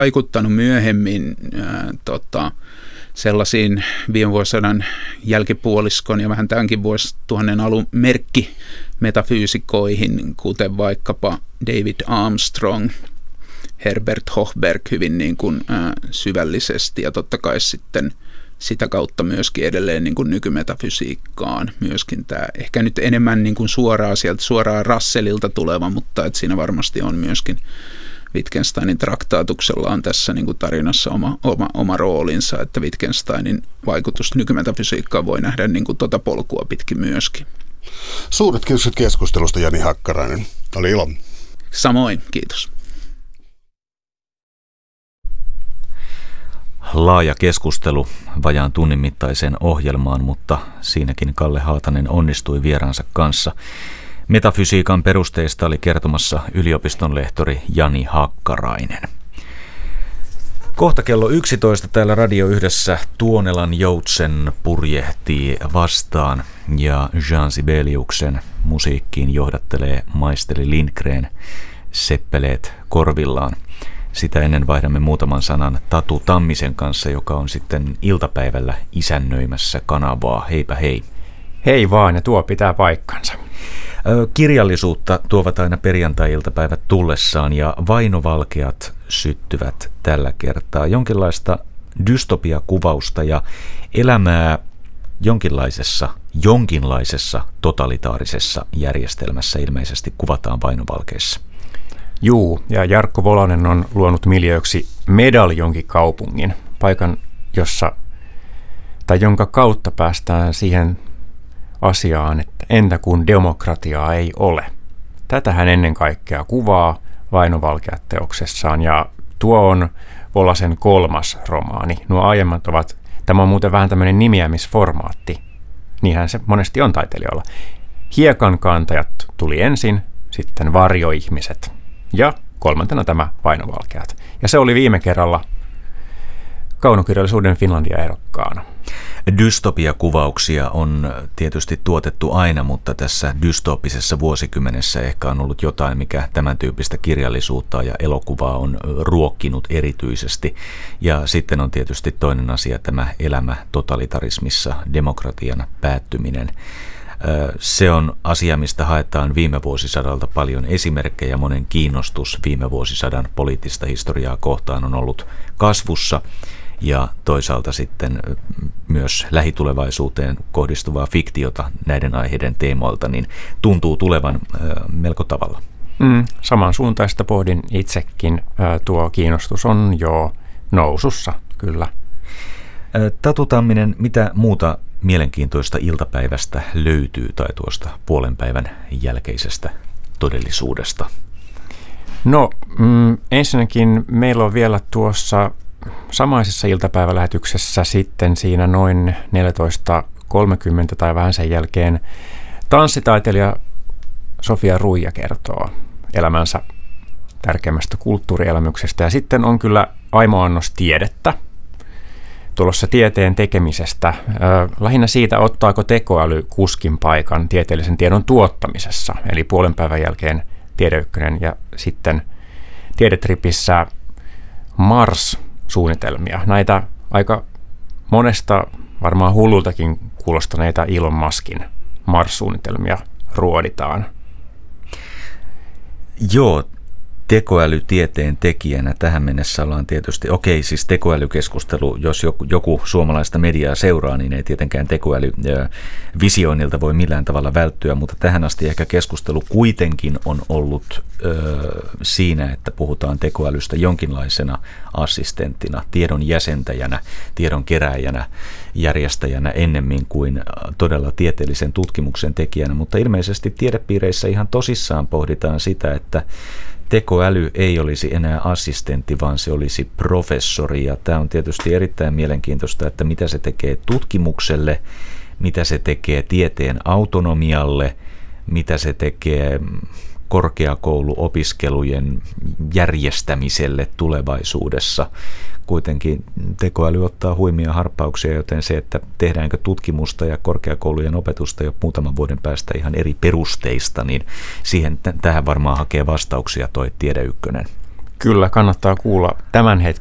vaikuttanut myöhemmin sellaisiin viime vuosisadan jälkipuoliskon ja vähän tämänkin vuosituhannen alun merkkimetafyysikoihin, kuten vaikkapa David Armstrong, Herbert Hochberg hyvin niin kuin, syvällisesti ja totta kai sitten sitä kautta myöskin edelleen niin kuin nykymetafysiikkaan myöskin tämä ehkä nyt enemmän niin kuin suoraan Russellilta tuleva, mutta että siinä varmasti on myöskin Wittgensteinin traktaatuksella on tässä niin kuin tarinassa oma roolinsa, että Wittgensteinin vaikutus nykymetafysiikkaan voi nähdä niin kuin tuota polkua pitkin myöskin. Suuret kiitokset keskustelusta, Jani Hakkarainen. Oli ilo. Samoin, kiitos. Laaja keskustelu vajaan tunnin mittaiseen ohjelmaan, mutta siinäkin Kalle Haatanen onnistui vieraansa kanssa. Metafysiikan perusteista oli kertomassa yliopiston lehtori Jani Hakkarainen. Kohta kello 11 täällä Radio Yhdessä Tuonelan Joutsen purjehtii vastaan ja Jean Sibeliuksen musiikkiin johdattelee maisteri Lindgren seppeleet korvillaan. Sitä ennen vaihdamme muutaman sanan Tatu Tammisen kanssa, joka on sitten iltapäivällä isännöimässä kanavaa. Heipä hei. Hei vaan, ja tuo pitää paikkansa. Kirjallisuutta tuovat aina perjantai-iltapäivät tullessaan ja vainovalkeat syttyvät tällä kertaa. Jonkinlaista dystopiakuvausta ja elämää jonkinlaisessa totalitaarisessa järjestelmässä ilmeisesti kuvataan vainovalkeissa. Juu, ja Jarkko Volanen on luonut miljööksi Medaljonkikaupungin, paikan, jonka kautta päästään siihen asiaan, että entä kun demokratiaa ei ole. Tätä hän ennen kaikkea kuvaa Vainovalkeat teoksessaan, ja tuo on Volasen 3. romaani. Nuo aiemmat tämä on muuten vähän tämmöinen nimeämisformaatti, niinhän se monesti on taiteilijoilla. Hiekankantajat tuli ensin, sitten Varjoihmiset ja 3. tämä Vainovalkeat. Ja se oli viime kerralla kaunokirjallisuuden Finlandia-ehdokkaana. Dystopiakuvauksia on tietysti tuotettu aina, mutta tässä dystooppisessa vuosikymmenessä ehkä on ollut jotain, mikä tämän tyyppistä kirjallisuutta ja elokuvaa on ruokkinut erityisesti. Ja sitten on tietysti toinen asia tämä elämä totalitarismissa, demokratian päättyminen. Se on asia, mistä haetaan viime vuosisadalta paljon esimerkkejä. Monen kiinnostus viime vuosisadan poliittista historiaa kohtaan on ollut kasvussa. Ja toisaalta sitten myös lähitulevaisuuteen kohdistuvaa fiktiota näiden aiheiden teemoilta niin tuntuu tulevan melko tavalla. Samansuuntaista pohdin itsekin. Tuo kiinnostus on jo nousussa, kyllä. Tatu Tamminen, mitä muuta mielenkiintoista iltapäivästä löytyy tai tuosta puolenpäivän jälkeisestä todellisuudesta? No, ensinnäkin meillä on vielä tuossa samaisessa iltapäivälähetyksessä sitten siinä noin 14.30 tai vähän sen jälkeen tanssitaiteilija Sofia Ruija kertoo elämänsä tärkeimmästä kulttuurielämyksestä. Ja sitten on kyllä aimo annos tiedettä tulossa tieteen tekemisestä. Lähinnä siitä, ottaako tekoäly kuskin paikan tieteellisen tiedon tuottamisessa. Eli puolenpäivän jälkeen Tiede Ykkönen ja sitten Tiedetripissä Mars-suunnitelmia. Näitä aika monesta varmaan hullultakin kuulostaneita Elon Muskin Mars-suunnitelmia ruoditaan. Joo, tekoälytieteen tekijänä tähän mennessä ollaan tietysti, siis tekoälykeskustelu, jos joku suomalaista mediaa seuraa, niin ei tietenkään tekoälyvisioinnilta voi millään tavalla välttyä, mutta tähän asti ehkä keskustelu kuitenkin on ollut siinä, että puhutaan tekoälystä jonkinlaisena assistenttina, tiedon jäsentäjänä, tiedon kerääjänä, järjestäjänä ennemmin kuin todella tieteellisen tutkimuksen tekijänä, mutta ilmeisesti tiedepiireissä ihan tosissaan pohditaan sitä, että tekoäly ei olisi enää assistentti, vaan se olisi professori. Ja tämä on tietysti erittäin mielenkiintoista, että mitä se tekee tutkimukselle, mitä se tekee tieteen autonomialle, mitä se tekee korkeakouluopiskelujen järjestämiselle tulevaisuudessa. Kuitenkin tekoäly ottaa huimia harppauksia, joten se, että tehdäänkö tutkimusta ja korkeakoulujen opetusta jo muutaman vuoden päästä ihan eri perusteista, niin tähän varmaan hakee vastauksia toi Tiede Ykkönen. Kyllä, kannattaa kuulla tämän hetken